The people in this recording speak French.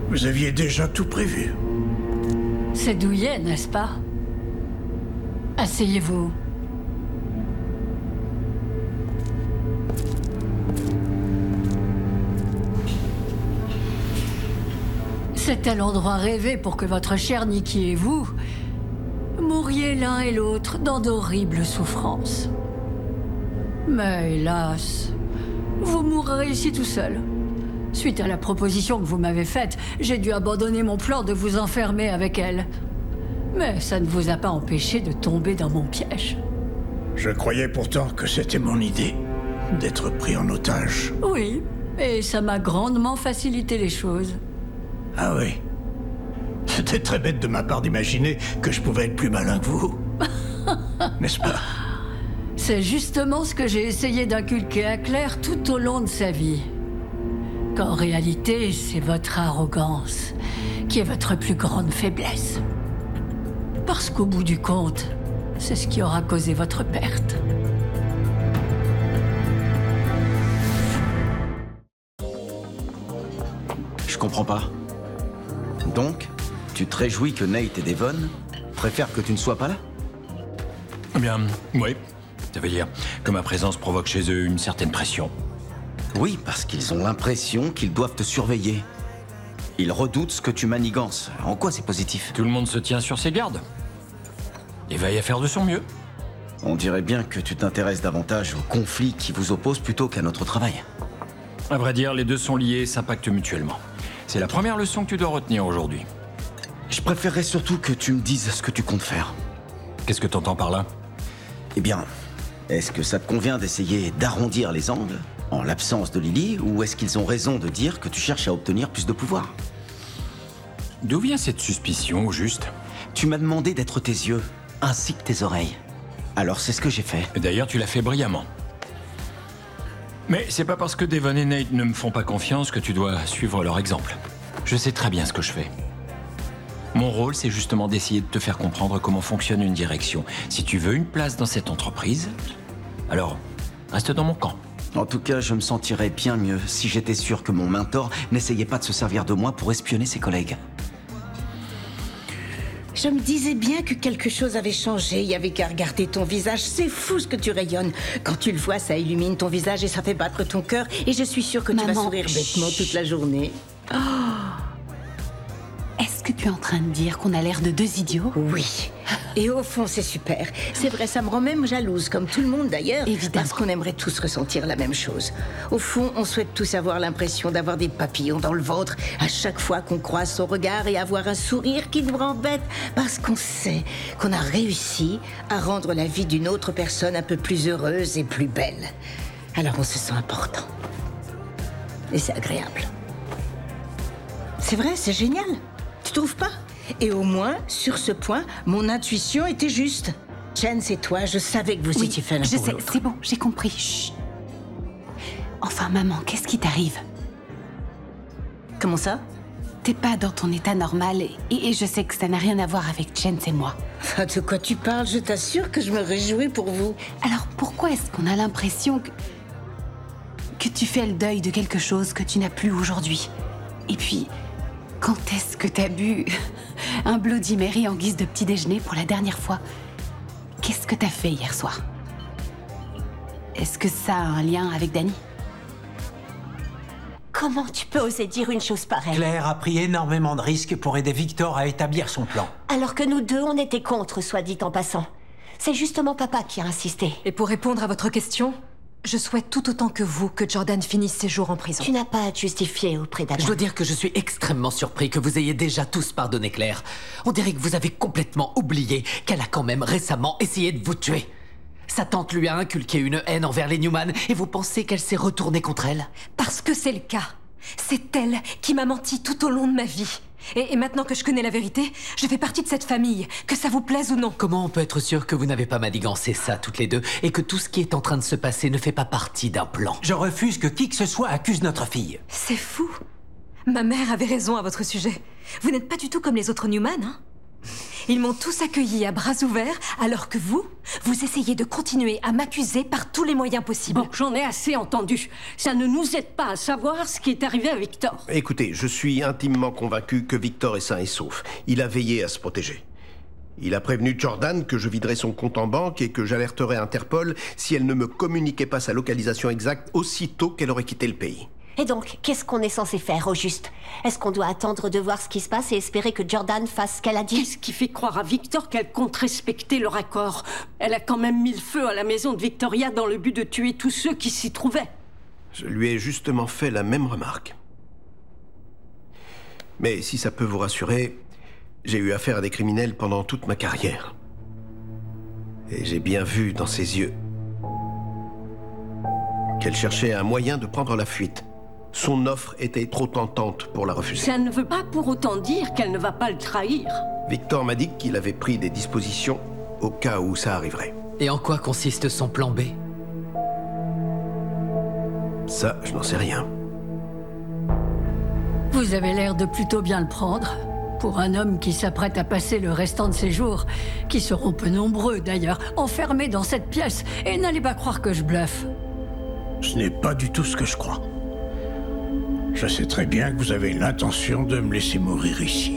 Vous aviez déjà tout prévu. C'est douillet, n'est-ce pas? Asseyez-vous. C'était l'endroit rêvé pour que votre cher Nikki et vous mouriez l'un et l'autre dans d'horribles souffrances. Mais hélas, vous mourrez ici tout seul. Suite à la proposition que vous m'avez faite, j'ai dû abandonner mon plan de vous enfermer avec elle. Mais ça ne vous a pas empêché de tomber dans mon piège. Je croyais pourtant que c'était mon idée, d'être pris en otage. Oui, et ça m'a grandement facilité les choses. Ah oui. C'était très bête de ma part d'imaginer que je pouvais être plus malin que vous. N'est-ce pas? C'est justement ce que j'ai essayé d'inculquer à Claire tout au long de sa vie. Qu'en réalité, c'est votre arrogance qui est votre plus grande faiblesse. Parce qu'au bout du compte, c'est ce qui aura causé votre perte. Je comprends pas. Donc, tu te réjouis que Nate et Devon préfèrent que tu ne sois pas là? Eh bien, oui. Ça veut dire que ma présence provoque chez eux une certaine pression. Oui, parce qu'ils ont l'impression qu'ils doivent te surveiller. Ils redoutent ce que tu manigances. En quoi c'est positif? Tout le monde se tient sur ses gardes. Et veille à faire de son mieux. On dirait bien que tu t'intéresses davantage aux conflits qui vous opposent plutôt qu'à notre travail. À vrai dire, les deux sont liés et s'impactent mutuellement. C'est la première leçon que tu dois retenir aujourd'hui. Je préférerais surtout que tu me dises ce que tu comptes faire. Qu'est-ce que t'entends par là? Eh bien, est-ce que ça te convient d'essayer d'arrondir les angles en l'absence de Lily, ou est-ce qu'ils ont raison de dire que tu cherches à obtenir plus de pouvoir? D'où vient cette suspicion, au juste? Tu m'as demandé d'être tes yeux, ainsi que tes oreilles. Alors c'est ce que j'ai fait. Et d'ailleurs, tu l'as fait brillamment. Mais c'est pas parce que Devon et Nate ne me font pas confiance que tu dois suivre leur exemple. Je sais très bien ce que je fais. Mon rôle, c'est justement d'essayer de te faire comprendre comment fonctionne une direction. Si tu veux une place dans cette entreprise, alors reste dans mon camp. En tout cas, je me sentirais bien mieux si j'étais sûr que mon mentor n'essayait pas de se servir de moi pour espionner ses collègues. Je me disais bien que quelque chose avait changé. Il y avait qu'à regarder ton visage. C'est fou ce que tu rayonnes. Quand tu le vois, ça illumine ton visage et ça fait battre ton cœur. Et je suis sûre que tu vas sourire bêtement toute la journée. Oh. Est-ce que tu es en train de dire qu'on a l'air de deux idiots? Oui. Et au fond, c'est super. C'est vrai, ça me rend même jalouse, comme tout le monde d'ailleurs. Évidemment. Parce qu'on aimerait tous ressentir la même chose. Au fond, on souhaite tous avoir l'impression d'avoir des papillons dans le ventre à chaque fois qu'on croise son regard et avoir un sourire qui nous rend bête. Parce qu'on sait qu'on a réussi à rendre la vie d'une autre personne un peu plus heureuse et plus belle. Alors on se sent important. Et c'est agréable. C'est vrai, c'est génial. Tu trouves pas? Et au moins, sur ce point, mon intuition était juste. Chance et toi, je savais que vous étiez fait l'un je pour sais, l'autre. c'est bon, j'ai compris. Chut. Enfin, maman, qu'est-ce qui t'arrive? Comment ça? T'es pas dans ton état normal et je sais que ça n'a rien à voir avec Chance et moi. Enfin, de quoi tu parles? Je t'assure que je me réjouis pour vous. Alors pourquoi est-ce qu'on a l'impression que tu fais le deuil de quelque chose que tu n'as plus aujourd'hui? Et puis, quand est-ce que t'as bu un Bloody Mary en guise de petit déjeuner pour la dernière fois? Qu'est-ce que t'as fait hier soir? Est-ce que ça a un lien avec Danny? Comment tu peux oser dire une chose pareille? Claire a pris énormément de risques pour aider Victor à établir son plan. Alors que nous deux, on était contre, soit dit en passant. C'est justement papa qui a insisté. Et pour répondre à votre question, je souhaite tout autant que vous que Jordan finisse ses jours en prison. Tu n'as pas à te justifier auprès d'Adam. Je dois dire que je suis extrêmement surpris que vous ayez déjà tous pardonné Claire. On dirait que vous avez complètement oublié qu'elle a quand même récemment essayé de vous tuer. Sa tante lui a inculqué une haine envers les Newman et vous pensez qu'elle s'est retournée contre elle? Parce que c'est le cas. C'est elle qui m'a menti tout au long de ma vie. Et maintenant que je connais la vérité, je fais partie de cette famille, que ça vous plaise ou non. Comment on peut être sûr que vous n'avez pas manigancé ça toutes les deux et que tout ce qui est en train de se passer ne fait pas partie d'un plan? Je refuse que qui que ce soit accuse notre fille. C'est fou. Ma mère avait raison à votre sujet. Vous n'êtes pas du tout comme les autres Newman, hein? Ils m'ont tous accueilli à bras ouverts, alors que vous essayez de continuer à m'accuser par tous les moyens possibles. Bon, j'en ai assez entendu. Ça ne nous aide pas à savoir ce qui est arrivé à Victor. Écoutez, je suis intimement convaincu que Victor est sain et sauf. Il a veillé à se protéger. Il a prévenu Jordan que je viderais son compte en banque et que j'alerterais Interpol si elle ne me communiquait pas sa localisation exacte aussitôt qu'elle aurait quitté le pays. Et donc, qu'est-ce qu'on est censé faire, au juste? Est-ce qu'on doit attendre de voir ce qui se passe et espérer que Jordan fasse ce qu'elle a dit? Qu'est-ce qui fait croire à Victor qu'elle compte respecter leur accord? Elle a quand même mis le feu à la maison de Victoria dans le but de tuer tous ceux qui s'y trouvaient. Je lui ai justement fait la même remarque. Mais si ça peut vous rassurer, j'ai eu affaire à des criminels pendant toute ma carrière. Et j'ai bien vu dans ses yeux qu'elle cherchait un moyen de prendre la fuite. Son offre était trop tentante pour la refuser. Ça ne veut pas pour autant dire qu'elle ne va pas le trahir. Victor m'a dit qu'il avait pris des dispositions au cas où ça arriverait. Et en quoi consiste son plan B? Ça, je n'en sais rien. Vous avez l'air de plutôt bien le prendre. Pour un homme qui s'apprête à passer le restant de ses jours, qui seront peu nombreux d'ailleurs, enfermé dans cette pièce. Et n'allez pas croire que je bluffe. Ce n'est pas du tout ce que je crois. Je sais très bien que vous avez l'intention de me laisser mourir ici.